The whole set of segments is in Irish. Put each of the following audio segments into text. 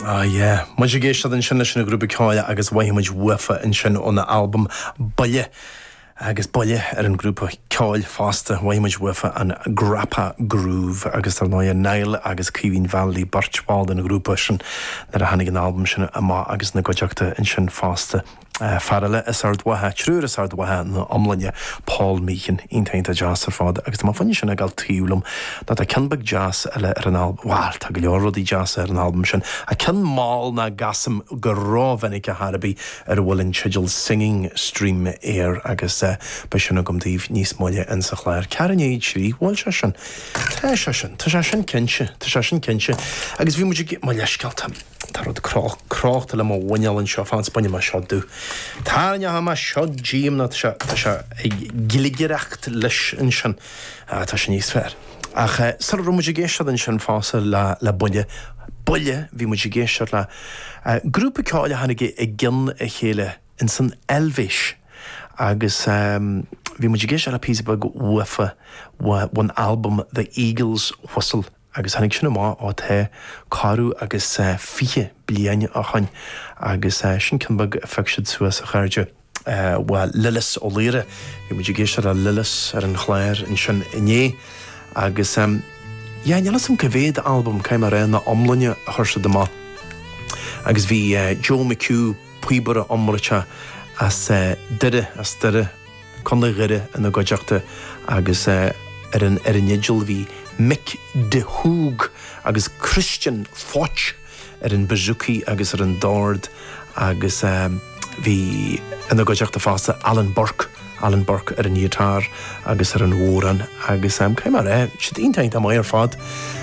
yeah. Muid sé géiste an sin leis na grúpa cáile agus bhaimiid ufa in sin óna album Buile. Agus Buile an grúpa cáil fásta bhaimiid ufa an Grappa Groove agus tar náid Nile agus Cíhín Valley Birchwald in na grúpa sin nar a hanig an album sin amá agus na goideachta in sin fásta. Farale is ardwathe, trúr is ardwathe na amlainne Paul Meechan intainta jazz ar fád agus tá fanne sin gal tíúlam dat a cenbeg jazz eile ar an album well, tá go leor rodí jazz ar an album sin a cen máil na gasam go rábhanig a Harabí ar bhfuilin schedule singing stream air agus ba sin gom díomh níos móile in sa chléir cearan éid trí bhil se sin tá sin cinse agus bhí muidir má leisceilta tá rud cráchta le má bhainealann seo fáin Spáine má seo dú. Táne ha má seo díam na tá se giligireacht leis in sin tá sin níos fearr. Ach sar muidir géisiad in sin fása le Buile. Buile bhí muidir géisiad le grúpa cáile hanig i gin a chéile in san Elvis agus bhí muidir géisiad le písa go ufa one album The Eagles Whistle agus hanig sin má á the carú agus fiche bliaine a chain agus sin cynbag affected suas a chairde wa Lillis ó Líre bhí muidir géisiad a Lillis ar an chléir in sin iné agus nelasam go bhéad album céim a ré na omlainne a chuirse de má agus bhí Joe McHugh puibere omrate as duire conla ghuire in na goideachta agus ar an nidjul bhí Mick de Hoog agus Christian Foch ar an Bazuki agus ar an Dord agus bhí in na goideachta fásta Alan Burke ar an guitar agus ar an hóran agus céim mar si intaint am ar fad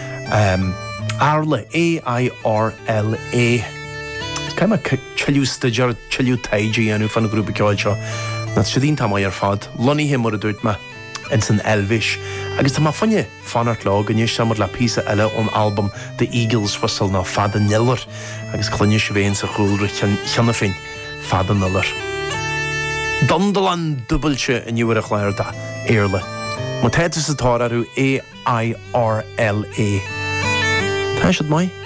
Arla A-I-R-L-A céim chiliú staidir chiliú taidí anú fan na grúpa ceáil seo na si intaint am ar fad Lonnie him ar a dúirt me in san Elvis agus tá má fanne fanart lá gan níos samar le písa eile ón album The Eagles Whistle ná Fada Niller agus chluinne se bhéin sa chúlra cheanna féin Fada Niller. Dandalan dubailte in nuair a chléir da éirle. Má téidir sa táir arú A-I-R-L-A. Tá siad mai?